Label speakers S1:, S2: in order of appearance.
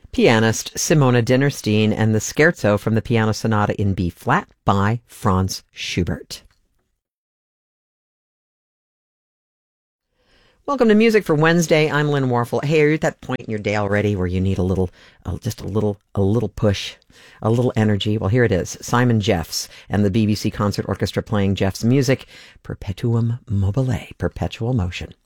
S1: pianist Simona Dinnerstein and the Scherzo from the Piano Sonata in B flat by Franz Schubert. Welcome to Music for Wednesday. I'm Lynn Warfel. Hey, are you at that point in your day already where you need a little push, a little energy? Well, here it is. Simon Jeffs and the BBC Concert Orchestra playing Jeffs' music, Perpetuum Mobile, Perpetual Motion.